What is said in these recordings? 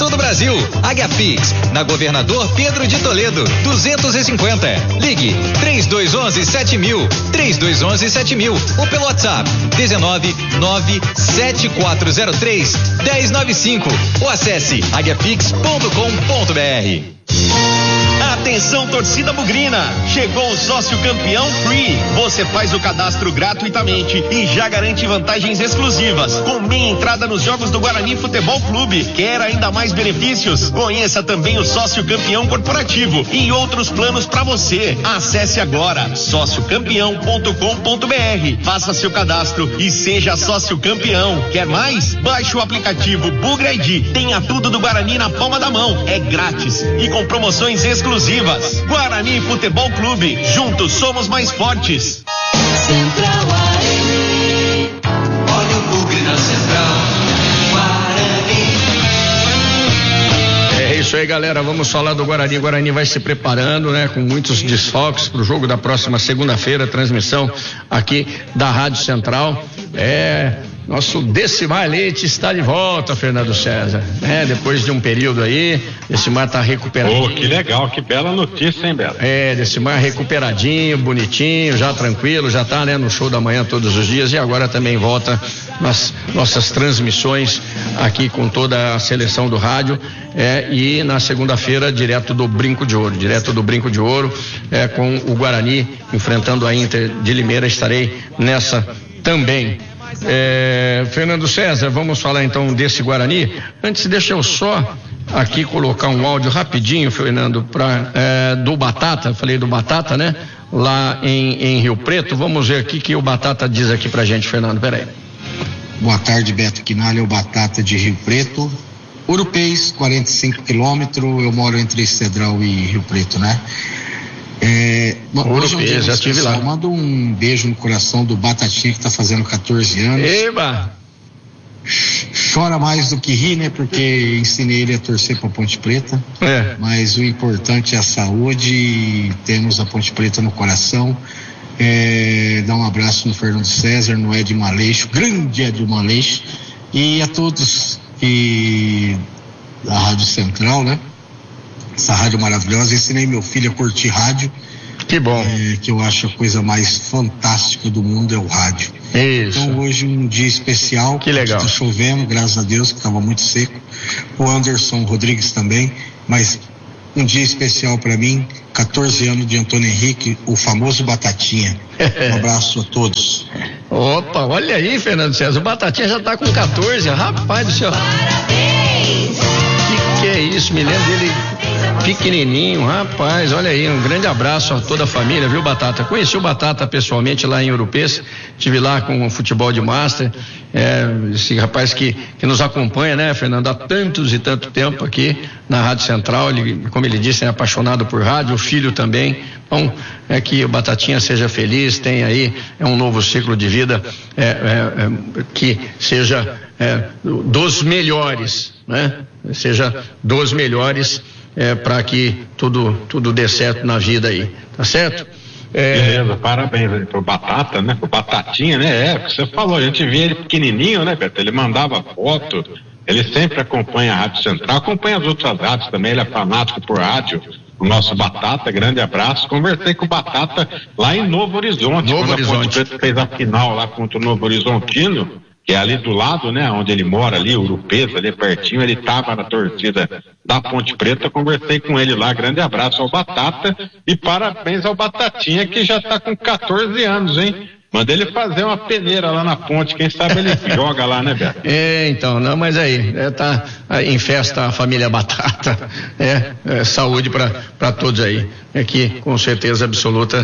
todo o Brasil. Águia Pix, na Governador Pedro de Toledo, 250. Ligue 3211-7000, 3211-7000 ou pelo WhatsApp 1997403-1095 ou acesse aguiapix.com.br. Atenção, torcida bugrina, chegou o sócio campeão Free. Você faz o cadastro gratuitamente e já garante vantagens exclusivas, com meia entrada nos jogos do Guarani Futebol Clube. Quer ainda mais benefícios? Conheça também o sócio campeão corporativo e outros planos para você. Acesse agora sociocampeão.com.br, faça seu cadastro e seja sócio campeão. Quer mais? Baixe o aplicativo Bugra ID. Tenha tudo do Guarani na palma da mão. É grátis e com promoções exclusivas. Guarani Futebol Clube, juntos somos mais fortes. Central Guarani, olha o Bugre na Central Guarani. É isso aí, galera, vamos falar do Guarani. O Guarani vai se preparando, né, com muitos desfalques para o jogo da próxima segunda-feira, transmissão aqui da Rádio Central. Nosso Decimar Leite está de volta, Fernando César, né? Depois de um período aí, Decimar tá recuperadinho. Que legal, que bela notícia, hein, Bela? Decimar recuperadinho, bonitinho, já tranquilo, já tá, né, no show da manhã todos os dias e agora também volta nas nossas transmissões aqui com toda a seleção do rádio, e na segunda-feira direto do Brinco de Ouro, com o Guarani enfrentando a Inter de Limeira, estarei nessa também. Fernando César, vamos falar então desse Guarani. Antes, deixa eu só aqui colocar um áudio rapidinho, Fernando, do Batata. Falei do Batata, né? Lá em Rio Preto. Vamos ver aqui que o Batata diz aqui pra gente, Fernando. Peraí. Boa tarde, Beto Quinalha, o Batata de Rio Preto. Urupês, 45 quilômetros. Eu moro entre Cedral e Rio Preto, né? Urupês, já estive lá. Manda um beijo no coração do Batatinha, que tá fazendo 14 anos. Eba! Chora mais do que ri, né? Porque ensinei ele a torcer pra Ponte Preta. Mas o importante é a saúde e temos a Ponte Preta no coração. Dá um abraço no Fernando César, no Ed Maleixo, grande Ed Maleixo, e a todos da Rádio Central, né? Essa rádio maravilhosa. Ensinei meu filho a curtir rádio. Que bom. Que eu acho a coisa mais fantástica do mundo é o rádio. Isso. Então hoje um dia especial. Que legal. Tá chovendo, graças a Deus, que estava muito seco. O Anderson Rodrigues também, mas um dia especial para mim, 14 anos de Antônio Henrique, o famoso Batatinha. Um abraço a todos. Opa, olha aí, Fernando César, o Batatinha já tá com 14, rapaz do céu. Parabéns! Que é isso, me lembro dele pequenininho, rapaz, olha aí, um grande abraço a toda a família, viu, Batata? Conheci o Batata pessoalmente lá em Urupês, estive lá com o futebol de master, esse rapaz que nos acompanha, né, Fernando, há tantos e tanto tempo aqui na Rádio Central, ele, como ele disse, é apaixonado por rádio, o filho também. Então, que o Batatinha seja feliz, tenha aí um novo ciclo de vida, que seja dos melhores, né? Seja dos melhores, para que tudo dê certo na vida aí, tá certo? Beleza, parabéns pro Batata, né? Pro Batatinha, né? Que você falou, a gente via ele pequenininho, né, Beto? Ele mandava foto, ele sempre acompanha a Rádio Central, acompanha as outras rádios também, ele é fanático por rádio. O nosso Batata, grande abraço. Conversei com o Batata lá em Novo Horizonte, quando a Ponte Preta fez a final lá contra o Novo Horizontino, que é ali do lado, né, onde ele mora ali, Urupês, ali pertinho, ele estava na torcida da Ponte Preta. Conversei com ele lá, grande abraço ao Batata e parabéns ao Batatinha, que já está com 14 anos, hein? Manda ele fazer uma peneira lá na ponte, quem sabe ele joga lá, né, Beto? Então, não, mas aí, tá em festa a família Batata, saúde para todos aí, que com certeza absoluta,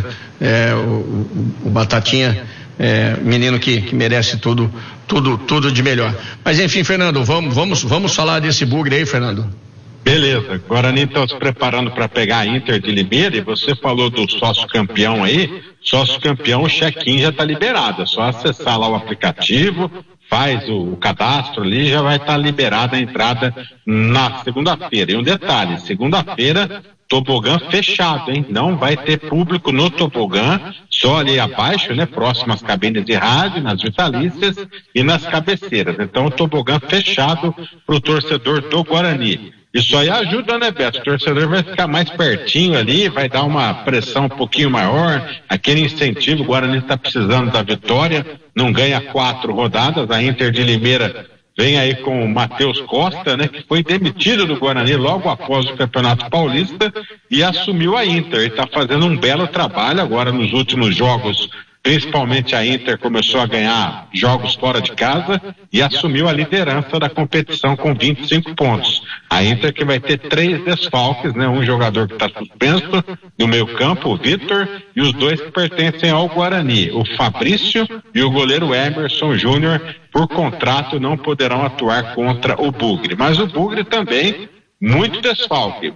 o Batatinha, menino que merece tudo de melhor. Mas enfim, Fernando, vamos falar desse bugre aí, Fernando. Beleza, Guarani está se preparando para pegar a Inter de Limeira, e você falou do sócio campeão aí. Sócio campeão, o check-in já está liberado, é só acessar lá o aplicativo, faz o cadastro ali, já vai estar liberada a entrada na segunda-feira. E um detalhe, segunda-feira, tobogã fechado, hein? Não vai ter público no tobogã, só ali abaixo, né? Próximo às cabines de rádio, nas vitalícias e nas cabeceiras. Então, o tobogã fechado para o torcedor do Guarani. Isso aí ajuda, né, Beto? O torcedor vai ficar mais pertinho ali, vai dar uma pressão um pouquinho maior, aquele incentivo. O Guarani está precisando da vitória, não ganha 4 rodadas. A Inter de Limeira vem aí com o Matheus Costa, né, que foi demitido do Guarani logo após o Campeonato Paulista e assumiu a Inter. Ele está fazendo um belo trabalho agora nos últimos jogos. Principalmente a Inter começou a ganhar jogos fora de casa e assumiu a liderança da competição com 25 pontos. A Inter que vai ter 3 desfalques, né? Um jogador que está suspenso no meio campo, o Vitor, e os 2 que pertencem ao Guarani, o Fabrício e o goleiro Emerson Júnior, por contrato não poderão atuar contra o Bugre. Mas o Bugre também, muito desfalque,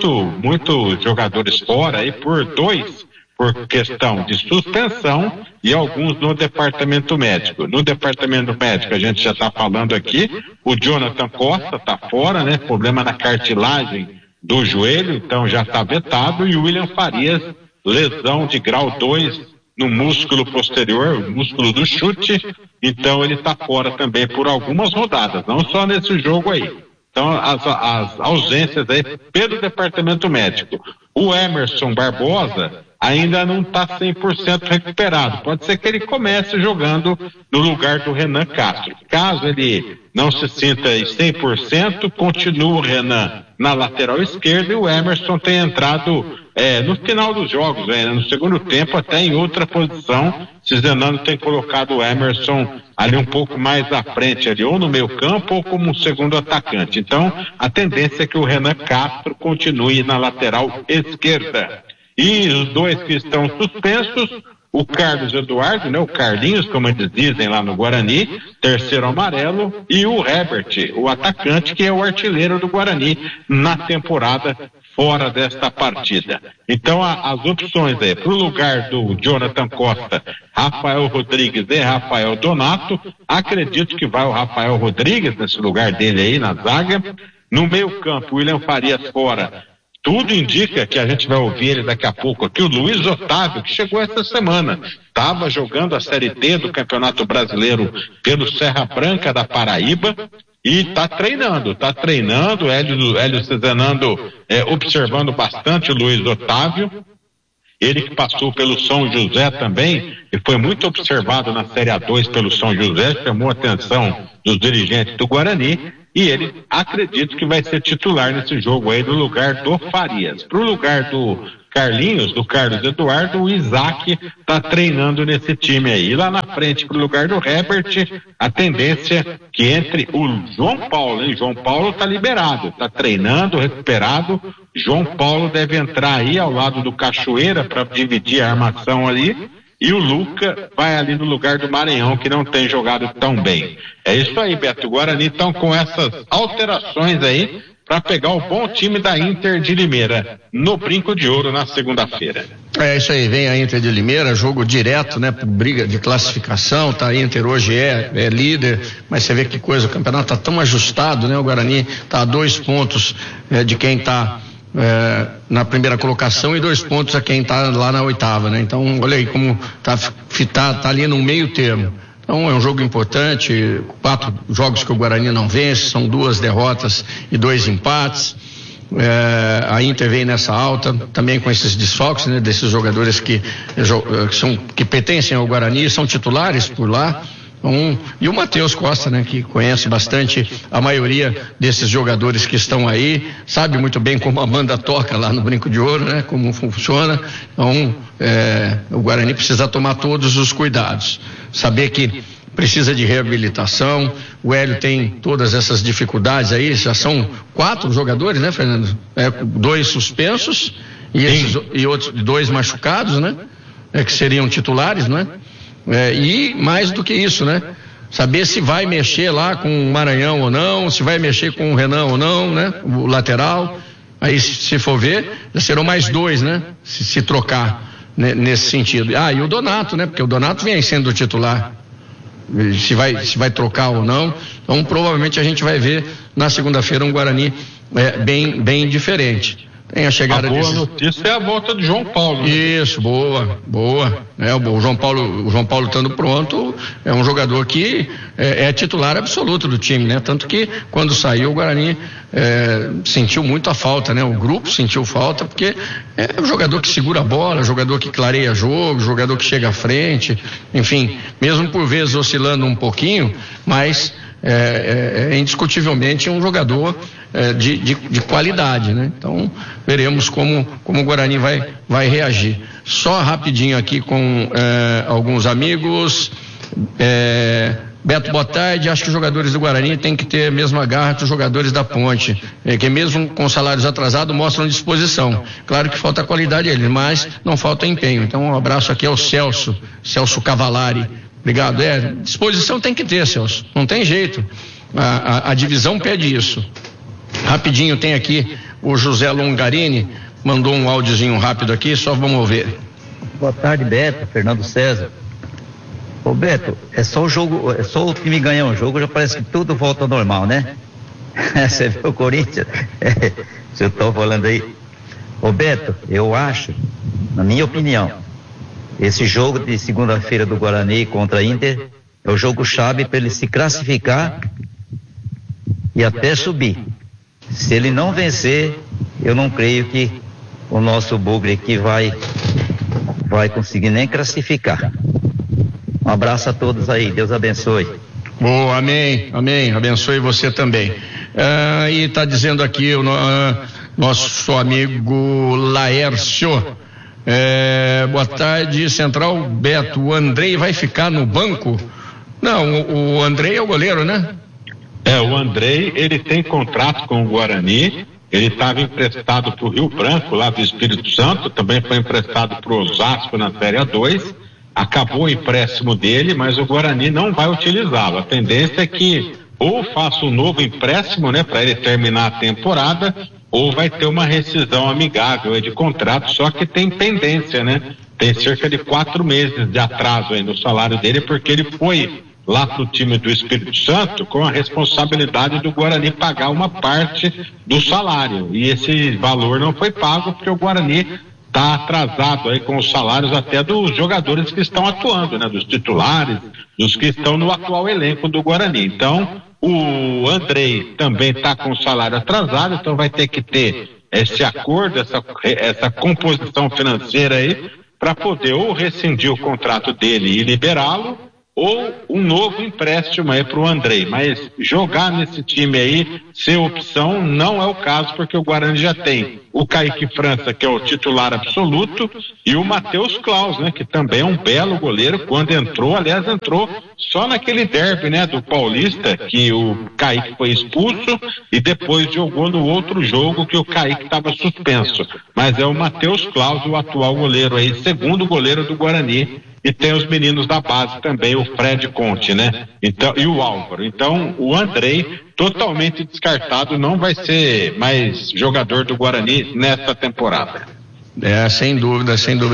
muito jogadores fora aí por 2 por questão de suspensão e alguns no departamento médico. No departamento médico, a gente já está falando aqui, o Jonathan Costa está fora, né? Problema na cartilagem do joelho, então já está vetado, e o William Farias, lesão de grau 2 no músculo posterior, o músculo do chute, então ele está fora também por algumas rodadas, não só nesse jogo aí. Então, as ausências aí pelo departamento médico. O Emerson Barbosa ainda não está 100% recuperado. Pode ser que ele comece jogando no lugar do Renan Castro. Caso ele não se sinta em 100%, continua o Renan na lateral esquerda e o Emerson tem entrado no final dos jogos, no segundo tempo, até em outra posição. Se Zenano tem colocado o Emerson ali um pouco mais à frente, ali, ou no meio campo ou como um segundo atacante. Então, a tendência é que o Renan Castro continue na lateral esquerda. E os 2 que estão suspensos, o Carlos Eduardo, né, o Carlinhos, como eles dizem lá no Guarani, terceiro amarelo, e o Herbert, o atacante, que é o artilheiro do Guarani na temporada fora desta partida. Então, as opções aí, para o lugar do Jonathan Costa, Rafael Rodrigues e Rafael Donato, acredito que vai o Rafael Rodrigues nesse lugar dele aí na zaga. No meio campo, William Farias fora. Tudo indica que a gente vai ouvir ele daqui a pouco aqui, o Luiz Otávio, que chegou essa semana, estava jogando a Série D do Campeonato Brasileiro pelo Serra Branca da Paraíba e está treinando, Hélio Cezenando observando bastante o Luiz Otávio, ele que passou pelo São José também, e foi muito observado na Série A2 pelo São José, chamou a atenção dos dirigentes do Guarani, e ele acredito que vai ser titular nesse jogo aí no lugar do Farias. Pro lugar do Carlinhos, do Carlos Eduardo, o Isaac tá treinando nesse time aí. E lá na frente, pro lugar do Herbert, a tendência que entre o João Paulo, hein? João Paulo tá liberado, tá treinando, recuperado. João Paulo deve entrar aí ao lado do Cachoeira para dividir a armação ali. E o Luca vai ali no lugar do Maranhão, que não tem jogado tão bem. É isso aí, Beto. O Guarani estão com essas alterações aí para pegar o bom time da Inter de Limeira no Brinco de Ouro na segunda-feira. É isso aí, vem a Inter de Limeira, jogo direto, né, por briga de classificação, tá? A Inter hoje é líder, mas você vê que coisa, o campeonato tá tão ajustado, né? O Guarani tá a 2 pontos de quem tá na primeira colocação e 2 pontos a quem está lá na 8ª, né? Então, olha aí como tá ali no meio termo. Então, é um jogo importante, 4 jogos que o Guarani não vence, são 2 derrotas e 2 empates. A Inter vem nessa alta, também com esses desfalques, né? Desses jogadores que pertencem ao Guarani, são titulares por lá. E o Matheus Costa, né, que conhece bastante a maioria desses jogadores que estão aí, sabe muito bem como a banda toca lá no Brinco de Ouro, né, como funciona. Então, o Guarani precisa tomar todos os cuidados, saber que precisa de reabilitação. O Hélio tem todas essas dificuldades aí, já são 4 jogadores, né, Fernando? 2 suspensos e outros 2 machucados, né, que seriam titulares, não é? E mais do que isso, né? Saber se vai mexer lá com o Maranhão ou não, se vai mexer com o Renan ou não, né? O lateral. Aí, se for ver, já serão mais 2, né? Se trocar, né? Nesse sentido. E o Donato, né? Porque o Donato vem sendo titular. se vai trocar ou não. Então provavelmente a gente vai ver na segunda-feira um Guarani bem diferente. Tem a chegada boa notícia é a volta do João Paulo. Né? Isso, boa. O João Paulo estando pronto, é um jogador que é titular absoluto do time, né? Tanto que quando saiu o Guarani sentiu muito a falta, né? O grupo sentiu falta, porque é um jogador que segura a bola, jogador que clareia jogo, jogador que chega à frente, enfim, mesmo por vezes oscilando um pouquinho, mas indiscutivelmente um jogador de qualidade, né? Então veremos como o Guarani vai reagir. Só rapidinho aqui com alguns amigos. Beto, boa tarde. Acho que os jogadores do Guarani têm que ter a mesma garra que os jogadores da Ponte, que mesmo com salários atrasados mostram disposição. Claro que falta qualidade a eles, mas não falta empenho. Então um abraço aqui ao Celso Cavalari. Obrigado. Disposição tem que ter, Celso. Não tem jeito. A divisão pede isso. Rapidinho, tem aqui o José Longarini, mandou um áudiozinho rápido aqui, só vamos ouvir. Boa tarde, Beto, Fernando César. Ô Beto, é só o time ganhar um jogo, já parece que tudo volta ao normal, né? Você viu o Corinthians? Se eu tô falando aí. Ô Beto, eu acho, na minha opinião, esse jogo de segunda-feira do Guarani contra a Inter é o jogo chave para ele se classificar e até subir. Se ele não vencer, eu não creio que o nosso Bugre aqui vai conseguir nem classificar. Um abraço a todos aí, Deus abençoe. Boa, amém, abençoe você também. E está dizendo aqui o nosso amigo Laércio, boa tarde, Central. Beto, o Andrei vai ficar no banco? Não, o Andrei é o goleiro, né? O Andrei, ele tem contrato com o Guarani, ele estava emprestado para o Rio Branco, lá do Espírito Santo, também foi emprestado para o Osasco na Série A2, acabou o empréstimo dele, mas o Guarani não vai utilizá-lo. A tendência é que ou faça um novo empréstimo, né, para ele terminar a temporada, ou vai ter uma rescisão amigável de contrato, só que tem pendência, né? Tem cerca de 4 meses de atraso aí no salário dele, porque ele foi lá para o time do Espírito Santo com a responsabilidade do Guarani pagar uma parte do salário, e esse valor não foi pago porque o Guarani está atrasado aí com os salários até dos jogadores que estão atuando, né, dos titulares, dos que estão no atual elenco do Guarani. Então o Andrei também está com o salário atrasado, então vai ter que ter esse acordo, essa composição financeira aí para poder ou rescindir o contrato dele e liberá-lo, ou um novo empréstimo aí para o Andrei. Mas jogar nesse time aí, ser opção, não é o caso, porque o Guarani já tem o Kaique França, que é o titular absoluto, e o Matheus Claus, né, que também é um belo goleiro. Quando entrou, aliás, entrou só naquele derby, né, do Paulista, que o Kaique foi expulso, e depois jogou no outro jogo que o Kaique estava suspenso. Mas é o Matheus Claus, o atual goleiro aí, segundo goleiro do Guarani. E tem os meninos da base também, o Fred Conte, né? Então, e o Álvaro. Então, o Andrei, totalmente descartado, não vai ser mais jogador do Guarani nesta temporada. Sem dúvida.